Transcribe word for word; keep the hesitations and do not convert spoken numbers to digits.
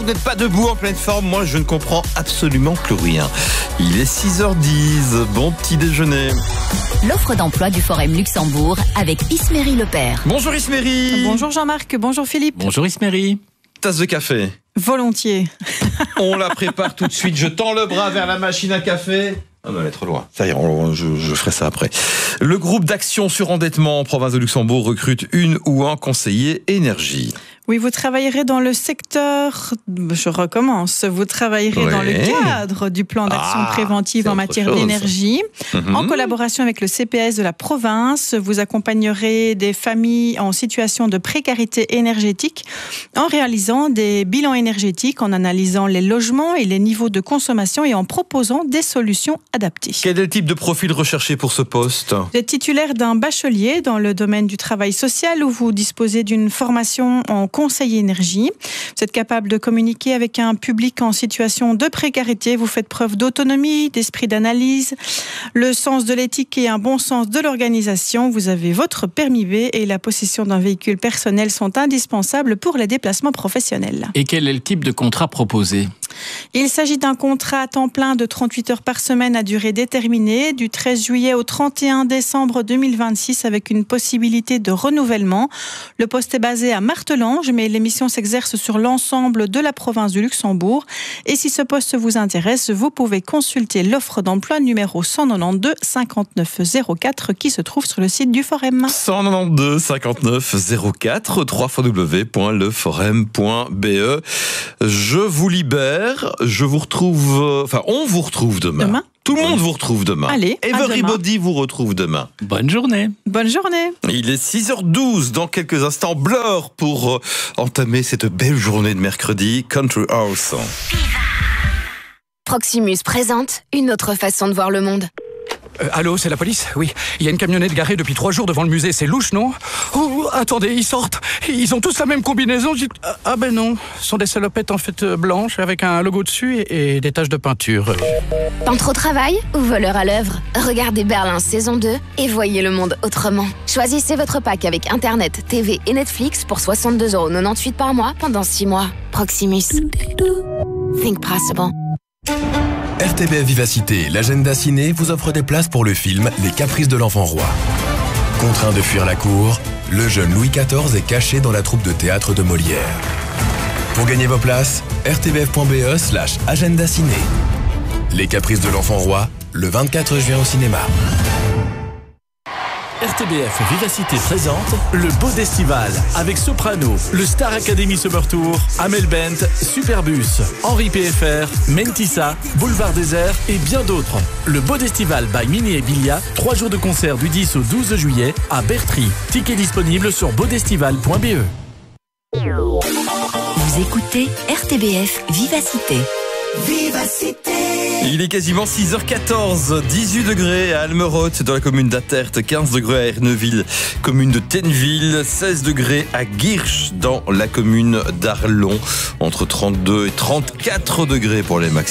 vous n'êtes pas debout en pleine forme, moi je ne comprends absolument plus rien. Il est six heures dix, bon petit déjeuner. L'offre d'emploi du Forum Luxembourg avec Isméry Lepère. Bonjour Isméry. Bonjour Jean-Marc, bonjour Philippe. Bonjour Isméry. Tasse de café. Volontiers. On la prépare tout de suite, je tends le bras vers la machine à café. Ah non, elle est trop loin. Ça y est, on, je, je ferai ça après. Le groupe d'action sur endettement en province de Luxembourg recrute une ou un conseiller énergie. Oui, vous travaillerez dans le secteur, je recommence, vous travaillerez ouais. dans le cadre du plan d'action ah, préventive en matière chose. d'énergie. Mm-hmm. En collaboration avec le C P S de la province, vous accompagnerez des familles en situation de précarité énergétique en réalisant des bilans énergétiques, en analysant les logements et les niveaux de consommation et en proposant des solutions adaptées. Quel est le type de profil recherché pour ce poste ? Vous êtes titulaire d'un bachelier dans le domaine du travail social où vous disposez d'une formation en conseiller énergie. Vous êtes capable de communiquer avec un public en situation de précarité. Vous faites preuve d'autonomie, d'esprit d'analyse, le sens de l'éthique et un bon sens de l'organisation. Vous avez votre permis B et la possession d'un véhicule personnel sont indispensables pour les déplacements professionnels. Et quel est le type de contrat proposé ? Il s'agit d'un contrat à temps plein de trente-huit heures par semaine à durée déterminée, du treize juillet au trente et un décembre deux mille vingt-six, avec une possibilité de renouvellement. Le poste est basé à Martelange, mais l'émission s'exerce sur l'ensemble de la province du Luxembourg. Et si ce poste vous intéresse, vous pouvez consulter l'offre d'emploi numéro cent quatre-vingt-douze cinquante-neuf zéro quatre qui se trouve sur le site du Forum. cent quatre-vingt-douze cinquante-neuf zéro quatre, w w w point le forum point b e. Je vous libère. Je vous retrouve, enfin, on vous retrouve demain. Demain ? Tout le monde vous retrouve demain. Allez, à Everybody vous retrouve demain. Bonne journée. Bonne journée. Il est six heures douze, dans quelques instants, Blur pour entamer cette belle journée de mercredi. Country House. Proximus présente une autre façon de voir le monde. Euh, allô, c'est la police ? Oui. Il y a une camionnette garée depuis trois jours devant le musée. C'est louche, non ? Oh, attendez, ils sortent. Ils ont tous la même combinaison. J'ai... Ah ben non, ce sont des salopettes en fait blanches avec un logo dessus et, et des taches de peinture. Peintre au travail ou voleur à l'œuvre ? Regardez Berlin saison deux et voyez le monde autrement. Choisissez votre pack avec Internet, T V et Netflix pour soixante-deux euros quatre-vingt-dix-huit par mois pendant six mois. Proximus. Think possible. R T B F Vivacité, l'agenda ciné vous offre des places pour le film Les Caprices de l'Enfant Roi. Contraint de fuir la cour, le jeune Louis quatorze est caché dans la troupe de théâtre de Molière. Pour gagner vos places, r t b f point b e slash agenda ciné. Les Caprices de l'Enfant Roi, le vingt-quatre juin au cinéma. R T B F Vivacité présente le Beau Destival avec Soprano, le Star Academy Summer Tour, Amel Bent, Superbus, Henri P F R, Mentissa, Boulevard Désert et bien d'autres. Le Beau Destival by Mini et Bilia, trois jours de concert du dix au douze juillet à Bertry. Tickets disponibles sur beaudestival point b e. Vous écoutez R T B F Vivacité. Vivacité. Il est quasiment six heures quatorze, dix-huit degrés à Almeroth dans la commune d'Attert, quinze degrés à Erneville, commune de Tenneville, seize degrés à Guirch dans la commune d'Arlon, entre trente-deux et trente-quatre degrés pour les maximums.